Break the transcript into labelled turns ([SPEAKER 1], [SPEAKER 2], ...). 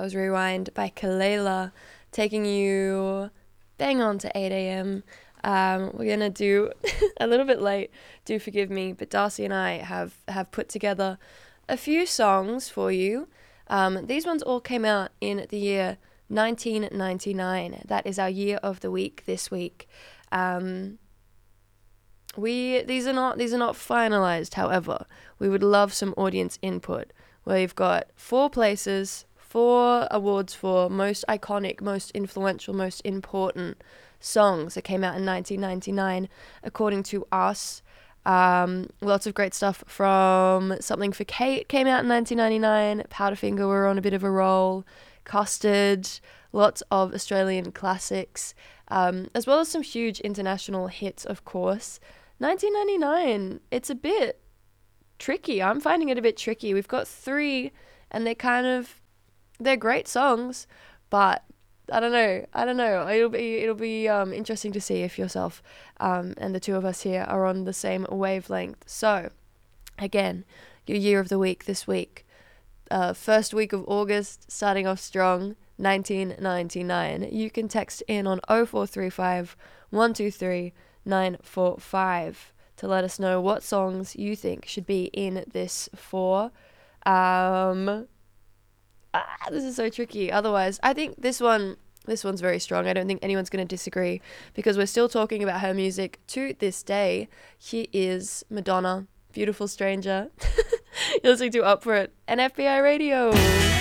[SPEAKER 1] That was Rewind by Kalela, taking you bang on to 8 a.m. We're going to do, a little bit late, do forgive me, but Darcy and I have put together a few songs for you. These ones all came out in the year 1999. That is our year of the week this week. These are not finalized, however. We would love some audience input. We've got 4 places, 4 awards for most iconic, most influential, most important songs that came out in 1999, according to us. Lots of great stuff from Something for Kate came out in 1999. Powderfinger were on a bit of a roll. Custard, lots of Australian classics, as well as some huge international hits, of course. 1999, it's a bit tricky. I'm finding it a bit tricky. We've got 3, and they're great songs, but I don't know. It'll be interesting to see if yourself and the two of us here are on the same wavelength. So, again, your year of the week this week. First week of August, starting off strong, 1999. You can text in on 0435 123 945 to let us know what songs you think should be in this 4. This is so tricky. Otherwise, I think this one's very strong. I don't think anyone's going to disagree because we're still talking about her music to this day. Here is Madonna, Beautiful Stranger. You're listening to Up For It and FBI Radio.